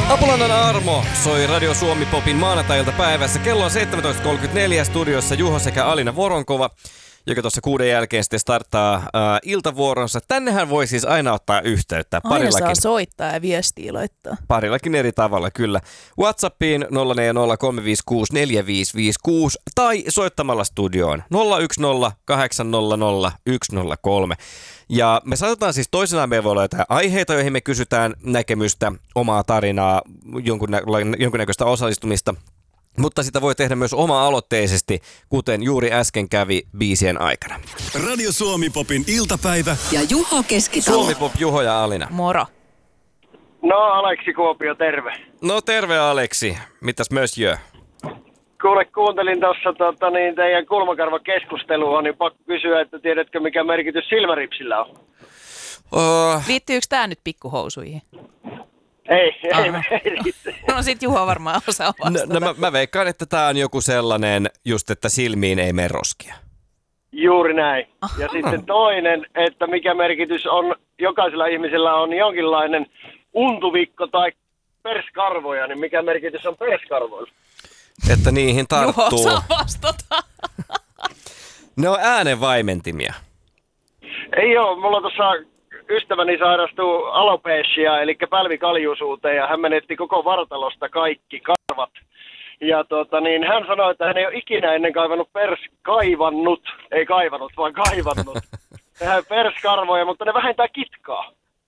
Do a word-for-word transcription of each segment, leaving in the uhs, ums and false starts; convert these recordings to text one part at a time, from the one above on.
Apulannan Armo soi Radio Suomi Popin maanantai-iltapäivässä. Kello on seitsemäntoista kolmekymmentäneljä, studiossa Juho sekä Alina Voronkova, joka tuossa kuuden jälkeen sitten starttaa äh, iltavuoronsa. Tännehän voi siis aina ottaa yhteyttä. Aina saa soittaa ja viestiä laittaa. Parillakin eri tavalla, kyllä. WhatsAppiin nolla neljä nolla kolme viisi kuusi neljä viisi viisi kuusi tai soittamalla studioon nolla yksi nolla kahdeksan nolla nolla yksi nolla kolme. Ja me saatetaan siis toisenaan, meillä voi olla jotain aiheita, joihin me kysytään näkemystä, omaa tarinaa, jonkun, jonkunnäköistä osallistumista. Mutta sitä voi tehdä myös oma-aloitteisesti, kuten juuri äsken kävi biisien aikana. Radio Suomi Popin iltapäivä. Ja Juho Keskitalo. Suomi Pop, Juho ja Alina. Moro. No, Aleksi Kuopio, terve. No terve Aleksi. Mitäs monsieur? Kuule, kuuntelin tuossa tota, niin teidän kulmakarvakeskustelua, niin pakko kysyä, että tiedätkö mikä merkitys silmäripsillä on? Oh. Liittyykö tää nyt pikkuhousuihin? Ei, ei, ei. No sit Juho varmaan osaa vastata. No, no mä, mä veikkaan, että tää on joku sellainen, just että silmiin ei mene roskia. Juuri näin. Aha. Ja sitten toinen, että mikä merkitys on, jokaisella ihmisellä on jonkinlainen untuvikko tai perskarvoja, niin mikä merkitys on perskarvoilla? Että niihin tarttuu. Juho saa vastata. Ne on äänenvaimentimia. Ei oo, mulla tuossa ystäväni sairastuu alopecia, eli pälvikaljuisuuteen, ja hän menetti koko vartalosta kaikki karvat. Ja tota, niin hän sanoi, että hän ei ole ikinä ennen kaivannut pers... kaivannut, ei kaivannut, vaan kaivannut. Tehdään perskarvoja, mutta ne vähentää kitkaa.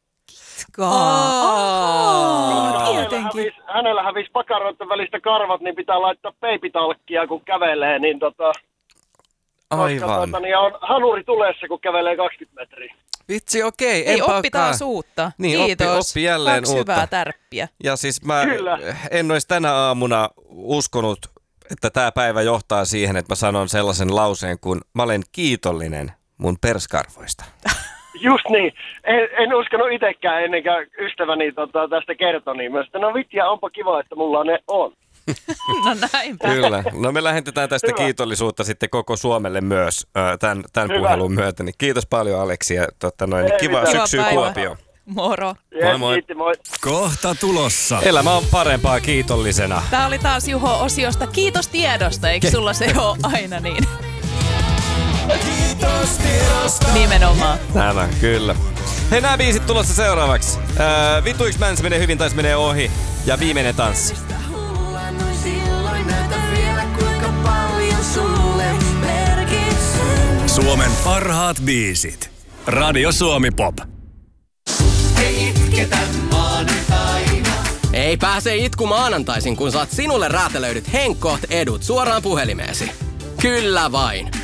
Aa, Hänellä hävisi, hänellä hävisi pakaroiden välistä karvat, niin pitää laittaa peipitalkkia, kun kävelee, niin tota... Aivan. Koska tota, niin on hanuri tulessa, kun kävelee kaksikymmentä metriä. Vitsi, okei. Ei, enpä oppitaan olekaan. suutta. Niin, Kiitos. oppi, oppi jälleen Kaksi uutta. hyvää tärppiä. Ja siis mä Kyllä. en olisi tänä aamuna uskonut, että tämä päivä johtaa siihen, että mä sanon sellaisen lauseen, kun mä olen kiitollinen mun perskarvoista. Just niin. En, en uskonut itsekään ennen kuin ystäväni tota, tästä kertoi, niin mä sanoin, no vittiä, onpa kiva, että mulla ne on. No näinpä. Kyllä. No me lähetetään tästä Hyvä. kiitollisuutta sitten koko Suomelle myös äh, tämän, tämän Hyvä. puhelun myötä. Niin kiitos paljon Aleksi ja totta noin, Ei kiva mitään. syksyä Hyvä päivä. Kuopio. Moro. Yes, moi. Kiitti, moi. Kohta tulossa. Elämä on parempaa kiitollisena. Tää oli taas Juho-osiosta. Kiitos tiedosta, eikö sulla se ole aina niin? Kiitos tiedosta. Nimenomaan. Tämä, kyllä. Hei, nämä biisit tulossa seuraavaksi. Äh, Vituiks Mänsi menee hyvin, taisi menee ohi. Ja viimeinen tanssi. Suomen parhaat biisit. Radio Suomi Pop. Ei pääse itku maanantaisin, kun saat sinulle räätälöidyt Henkkoht edut suoraan puhelimeesi. Kyllä vain.